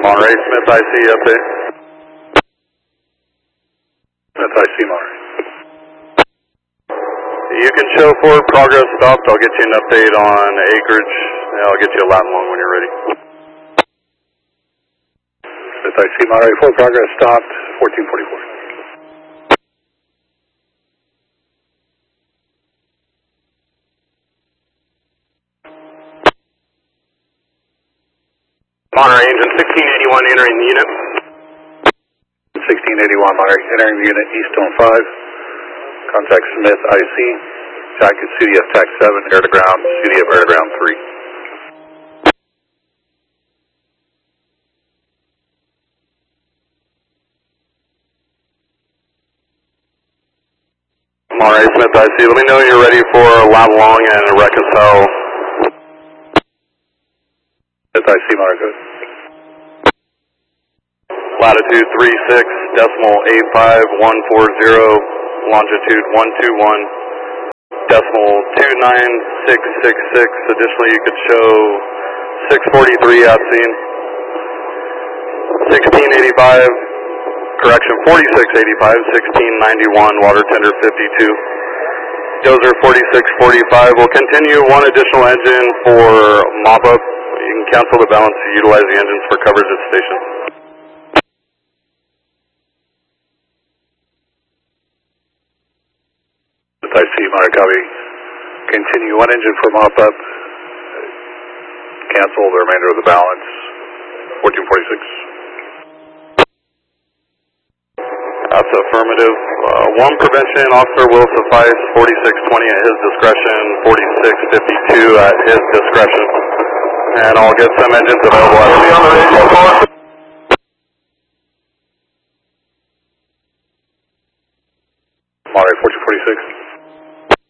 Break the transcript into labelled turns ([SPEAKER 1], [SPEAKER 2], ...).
[SPEAKER 1] Monterey, Smith IC update.
[SPEAKER 2] Smith IC, Monterey.
[SPEAKER 1] You can show forward progress stopped. I'll get you an update on acreage. I'll get you a Latin long when you're ready.
[SPEAKER 2] Smith IC, Monterey, forward progress stopped, 1444.
[SPEAKER 1] Monterey, engine 1681 entering the unit.
[SPEAKER 2] 1681, Monterey, entering the unit, Eastone 5. Contact Smith IC. Jacket CDF TAC 7, air to ground, CDF air to ground 3.
[SPEAKER 1] Monterey, Smith IC, let me know when you're ready for Latin long and a reconcile.
[SPEAKER 2] Smith IC, Monterey, good.
[SPEAKER 1] Latitude 36, decimal 85140, longitude 121, decimal 29666. Additionally, you could show 643 at scene, 1685, correction 4685, 1691, water tender 52. Dozer 4645 will continue one additional engine for mop-up. You can cancel the balance to utilize the engines for coverage at station.
[SPEAKER 2] I see, Monterey, copy. Continue one engine for mop-up. Cancel the remainder of the balance. 1446.
[SPEAKER 1] That's affirmative. One prevention officer will suffice. 4620 at his discretion. 4652 at his discretion. And I'll get some engines available at the on the radio.
[SPEAKER 2] Monterey, 1446.